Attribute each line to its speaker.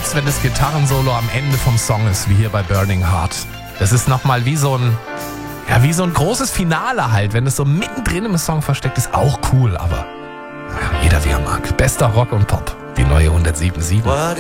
Speaker 1: lieb's, wenn das Gitarrensolo am Ende vom Song ist, wie hier bei Burning Heart. Das ist nochmal wie so ein großes Finale halt. Wenn es so mittendrin im Song versteckt ist, auch cool, aber ja, jeder wie er mag. Bester Rock und Pop, die neue 107.7.